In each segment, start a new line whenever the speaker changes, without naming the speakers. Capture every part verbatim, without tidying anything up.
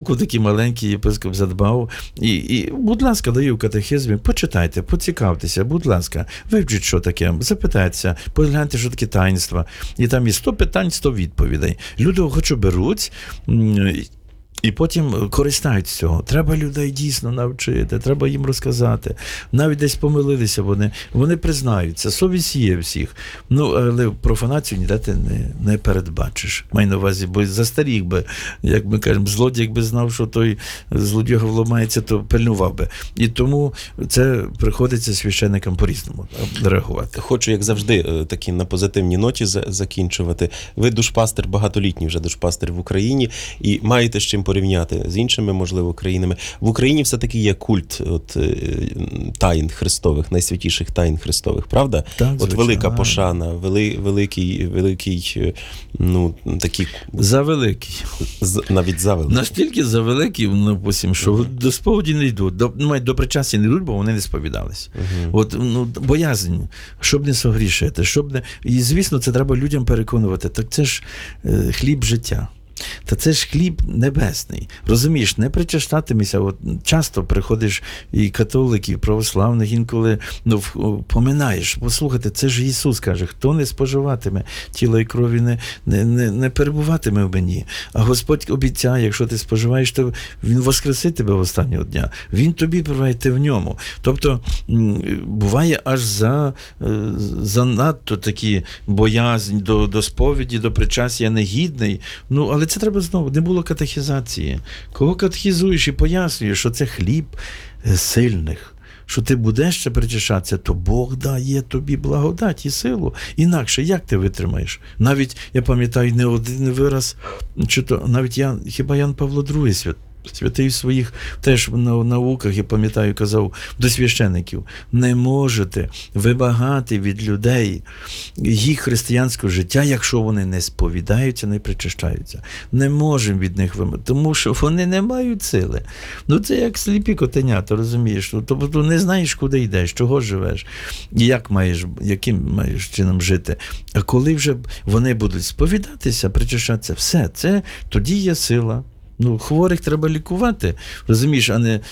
Такий маленький єпископ задбав. І, і, будь ласка, даю в катехизмі, почитайте, поцікавтеся, будь ласка, вивчіть, що таке, запитайтеся, погляньте, що таке таїнства. І там є сто питань, сто відповідей. Люди охоче беруть і потім користають з цього. Треба людей дійсно навчити, треба їм розказати. Навіть десь помилилися вони, вони признаються, совість є всіх. Ну, але профанацію ніде ти не, не передбачиш. Маю на увазі, бо застаріг би, як ми кажемо, злодій, якби знав, що той злодій вламається, то пильнував би. І тому це приходиться священникам по-різному реагувати.
Хочу, як завжди, такі на позитивній ноті закінчувати. Ви душпастер, багатолітній вже душпастер в Україні, і маєте з чим порівняти з іншими, можливо, країнами. В Україні все-таки є культ от, таїн Христових, найсвятіших таїн Христових, правда?
Так,
от велика пошана, вели, великий, великий, ну, такий...
Завеликий.
Навіть завеликий.
Настільки завеликий, ну, що uh-huh. до сповіді не йдуть, до, до причастя не йдуть, бо вони не сповідались. Uh-huh. От, ну, боязнь, щоб не согрішити, щоб не... І, звісно, це треба людям переконувати. Так це ж е, хліб життя. Та це ж хліб небесний. Розумієш, не причащатимися. От часто приходиш і католиків, православних, інколи ну, поминаєш. Послухайте, це ж Ісус каже, хто не споживатиме тіла і крові, не, не, не, не перебуватиме в мені. А Господь обіцяє, якщо ти споживаєш, то Він воскресить тебе в останнього дня. Він тобі перебуває, ти в ньому. Тобто, буває аж за, занадто такі боязнь до, до сповіді, до причастя, я негідний. Ну, але це треба знову, не було катехізації. Кого катехізуєш і пояснюєш, що це хліб сильних, що ти будеш ще причащатися, то Бог дає тобі благодать і силу. Інакше, як ти витримаєш? Навіть, я пам'ятаю, не один вираз, чи то, навіть я, хіба Ян Павло другий свят, святий в своїх теж на науках, я пам'ятаю, казав до священиків, не можете вимагати від людей їх християнського життя, якщо вони не сповідаються, не причащаються. Не можемо від них вимагати, тому що вони не мають сили. Ну це як сліпі котенята, розумієш? Тобто не знаєш, куди йдеш, чого живеш, і як маєш, яким маєш чином жити. А коли вже вони будуть сповідатися, причащатися, все, це тоді є сила. Ну, хворих треба лікувати, розумієш, а не,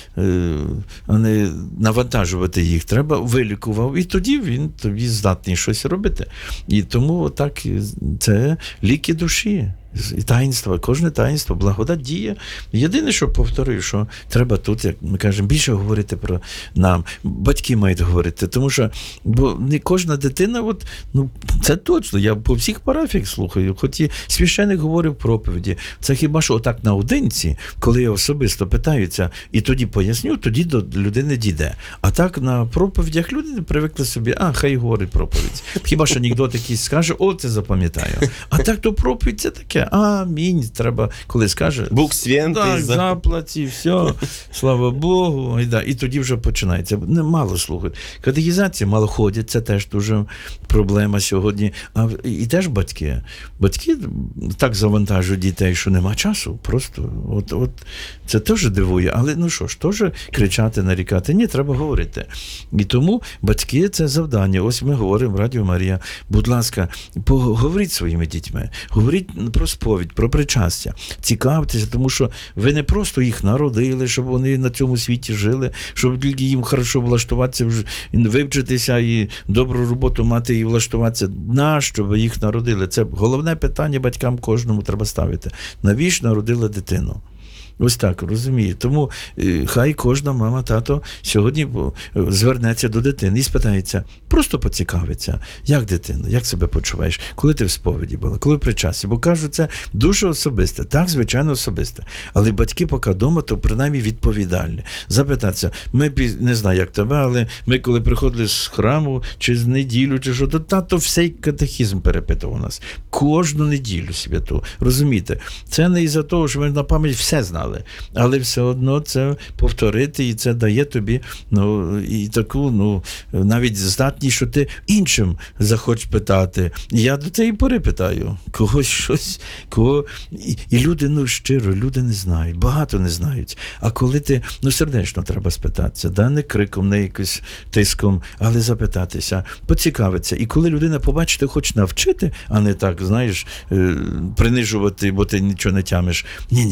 а не навантажувати їх. Треба вилікував, і тоді він тобі здатний щось робити. І тому так, це ліки душі. І таїнство, кожне таїнство, благодать діє. Єдине, що повторюю, що треба тут, як ми кажемо, більше говорити про нам. Батьки мають говорити, тому що бо не кожна дитина, от, ну, це точно, я по всіх парафіях слухаю, хоч і священик говорив проповіді. Це хіба що отак наодинці, коли я особисто питаються, і тоді поясню, тоді до людини дійде. А так на проповідях люди привикли собі, а, хай говорить проповідь. Хіба що анекдот якийсь скаже, о, це запам'ятаю. А так то проповідь це таке. Амінь. Треба, коли скаже,
Бог святий,
так, за... заплаті, все, слава Богу. І, да, і тоді вже починається. Не мало слухають. Катехізація мало ходять, це теж дуже проблема сьогодні. А і теж батьки. Батьки так завантажують дітей, що нема часу. Просто от, от це теж дивує. Але ну що ж, теж кричати, нарікати. Ні, треба говорити. І тому батьки – це завдання. Ось ми говоримо, Радіо Марія, будь ласка, поговоріть зі своїми дітьми. Говоріть про сповідь, про причастя. Цікавтеся, тому що ви не просто їх народили, щоб вони на цьому світі жили, щоб тільки їм хорошо влаштуватися, вивчитися і добру роботу мати і влаштуватися. Нащо ви їх народили? Це головне питання батькам кожному треба ставити. Навіщо народили дитину? Ось так, розумію. Тому е, хай кожна мама, тато сьогодні звернеться до дитини і спитається, просто поцікавиться, як дитина, як себе почуваєш, коли ти в сповіді була, коли в причасті. Бо кажуть, це дуже особисте. Так, звичайно, особисте. Але батьки поки вдома, то принаймні відповідальні. Запитатися, ми, не знаю, як тебе, але ми коли приходили з храму, чи з неділю, чи що, то тато всей катехізм перепитав у нас. Кожну неділю святу. Розумієте? Це не із-за того, що ми на пам'ять все знали. Але все одно це повторити, і це дає тобі ну, і таку, ну, навіть здатність, що ти іншим захочеш питати. Я до цієї пори питаю. Когось щось, кого... І, і люди, ну, щиро, люди не знають, багато не знають. А коли ти, ну, сердечно треба спитатися, да? Не криком, не якось тиском, але запитатися, поцікавитися. І коли людина побачить, ти хочеш навчити, а не так, знаєш, принижувати, бо ти нічого не тямиш. Ні-ні,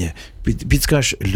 під, підскажеш